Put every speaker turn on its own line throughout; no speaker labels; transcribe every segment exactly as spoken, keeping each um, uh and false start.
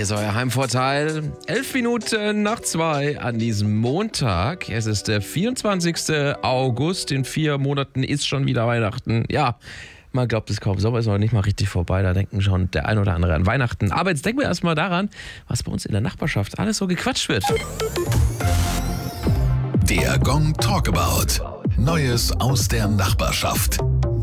Hier ist euer Heimvorteil. Elf Minuten nach zwei an diesem Montag. Es ist der vierundzwanzigste August. In vier Monaten ist schon wieder Weihnachten. Ja, man glaubt es kaum. Sommer ist noch nicht mal richtig vorbei. Da denken schon der ein oder andere an Weihnachten. Aber jetzt denken wir erstmal daran, was bei uns in der Nachbarschaft alles so gequatscht wird.
Der Gong Talkabout. Neues aus der Nachbarschaft.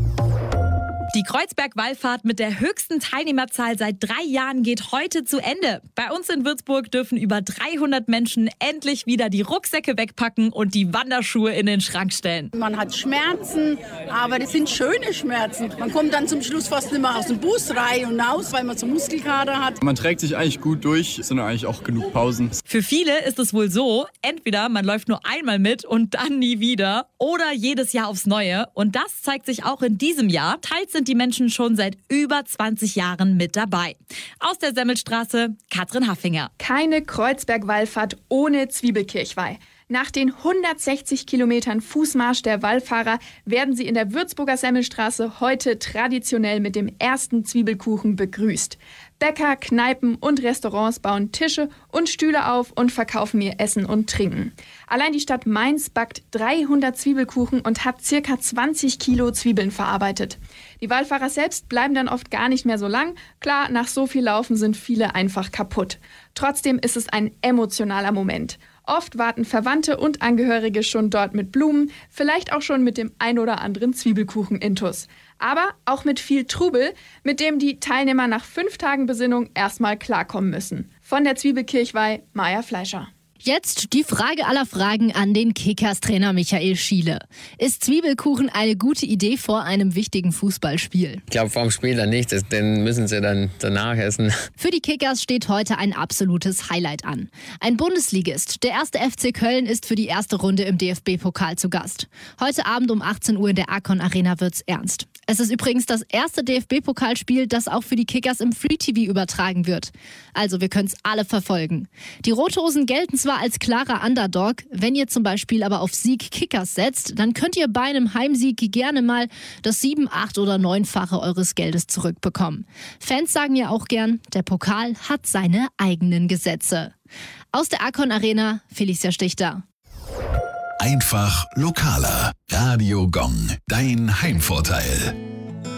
Die Kreuzberg-Wallfahrt mit der höchsten Teilnehmerzahl seit drei Jahren geht heute zu Ende. Bei uns in Würzburg dürfen über dreihundert Menschen endlich wieder die Rucksäcke wegpacken und die Wanderschuhe in den Schrank stellen.
Man hat Schmerzen, aber das sind schöne Schmerzen. Man kommt dann zum Schluss fast nicht mehr aus dem Bus rein und raus, weil man so Muskelkater hat.
Man trägt sich eigentlich gut durch, es sind eigentlich auch genug Pausen.
Für viele ist es wohl so, entweder man läuft nur einmal mit und dann nie wieder oder jedes Jahr aufs Neue. Und das zeigt sich auch in diesem Jahr. Teils sind die Menschen schon seit über zwanzig Jahren mit dabei. Aus der Semmelstraße, Katrin Haffinger.
Keine Kreuzberg-Wallfahrt ohne Zwiebelkirchweih. Nach den hundertsechzig Kilometern Fußmarsch der Wallfahrer werden sie in der Würzburger Semmelstraße heute traditionell mit dem ersten Zwiebelkuchen begrüßt. Bäcker, Kneipen und Restaurants bauen Tische und Stühle auf und verkaufen ihr Essen und Trinken. Allein die Stadt Mainz backt dreihundert Zwiebelkuchen und hat circa zwanzig Kilo Zwiebeln verarbeitet. Die Wallfahrer selbst bleiben dann oft gar nicht mehr so lang. Klar, nach so viel Laufen sind viele einfach kaputt. Trotzdem ist es ein emotionaler Moment. Oft warten Verwandte und Angehörige schon dort mit Blumen, vielleicht auch schon mit dem ein oder anderen Zwiebelkuchen-Intus. Aber auch mit viel Trubel, mit dem die Teilnehmer nach fünf Tagen Besinnung erstmal klarkommen müssen. Von der Zwiebelkirchweih, Maja Fleischer.
Jetzt die Frage aller Fragen an den Kickers-Trainer Michael Schiele. Ist Zwiebelkuchen eine gute Idee vor einem wichtigen Fußballspiel?
Ich glaube, vor dem Spiel dann nicht, den müssen sie dann danach essen.
Für die Kickers steht heute ein absolutes Highlight an. Ein Bundesligist, der erste F C Köln, ist für die erste Runde im D F B-Pokal zu Gast. Heute Abend um achtzehn Uhr in der Arcon Arena wird's ernst. Es ist übrigens das erste D F B-Pokalspiel, das auch für die Kickers im Free-T V übertragen wird. Also wir können's alle verfolgen. Die Rothosen gelten zwar als klarer Underdog, wenn ihr zum Beispiel aber auf Sieg Kickers setzt, dann könnt ihr bei einem Heimsieg gerne mal das sieben, acht oder neunfache eures Geldes zurückbekommen. Fans sagen ja auch gern, der Pokal hat seine eigenen Gesetze. Aus der Arcon Arena, Felicia Stichter.
Einfach lokaler. Radio Gong, dein Heimvorteil.